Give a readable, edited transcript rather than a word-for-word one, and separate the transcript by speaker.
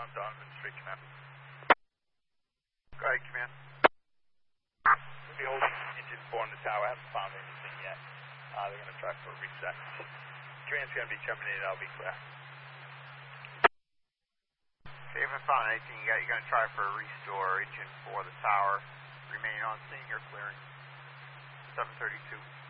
Speaker 1: on Donovan Street, command.
Speaker 2: Go ahead, command.
Speaker 1: We'll be holding engine 4 in the tower. I haven't found anything yet. They're going to try for a reset. Command's going to be terminated. I'll be clear.
Speaker 2: If you haven't found anything yet, you're going to try for a restore. Engine 4, the tower. Remain on scene. You're clearing. 732.